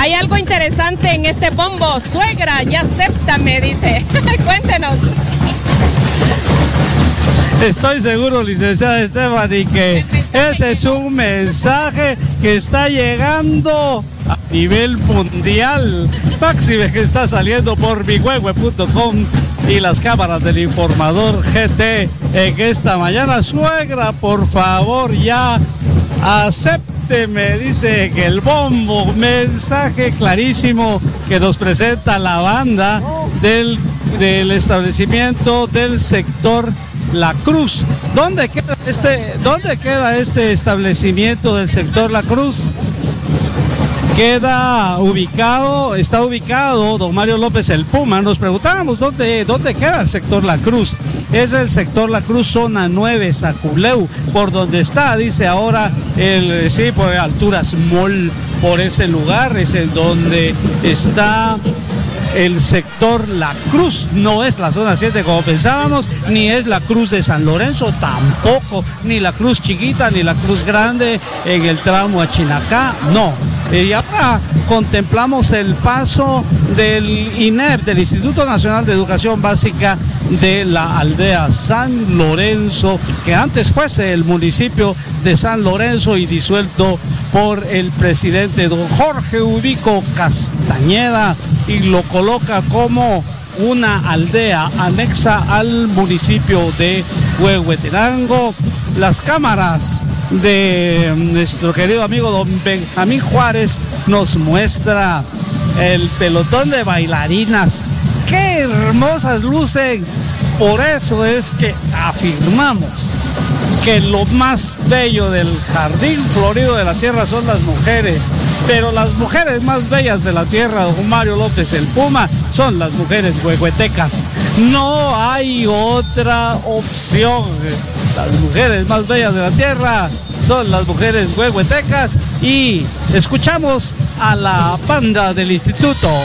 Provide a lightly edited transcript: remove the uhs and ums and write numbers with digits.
Hay algo interesante en este bombo. Suegra, ya acéptame, dice. Cuéntenos. Estoy seguro, licenciada Stephanie, que ese es un mensaje que está llegando a nivel mundial. Máxime que está saliendo por migüehue.com y las cámaras del Informador GT en esta mañana. Suegra, por favor, ya acépteme, dice que el bombo. Mensaje clarísimo que nos presenta la banda del establecimiento del sector La Cruz. ¿Dónde queda este establecimiento del sector La Cruz? Está ubicado, don Mario López el Puma. Nos preguntábamos dónde queda el sector La Cruz. Es el sector La Cruz, zona 9, Saculeu, por donde está, dice ahora, por Alturas Mall, por ese lugar es en donde está el sector La Cruz. No es la zona 7 como pensábamos, ni es la Cruz de San Lorenzo tampoco, ni la Cruz chiquita, ni la Cruz grande en el tramo a Chinacá, no. Y ahora contemplamos el paso del INEP, del Instituto Nacional de Educación Básica de la aldea San Lorenzo, que antes fuese el municipio de San Lorenzo y disuelto por el presidente don Jorge Ubico Castañeda, y lo coloca como una aldea anexa al municipio de Huehuetenango. Las cámaras de nuestro querido amigo don Benjamín Juárez nos muestra el pelotón de bailarinas. ¡Qué hermosas lucen! Por eso es que afirmamos que lo más bello del jardín florido de la tierra son las mujeres, pero las mujeres más bellas de la tierra, don Mario López el Puma, son las mujeres huehuetecas. No hay otra opción. Las mujeres más bellas de la tierra son las mujeres huehuetecas, y escuchamos a la banda del instituto.